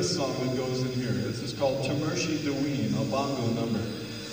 this song that goes in here. This is called Tamershi Deween, a bongo number.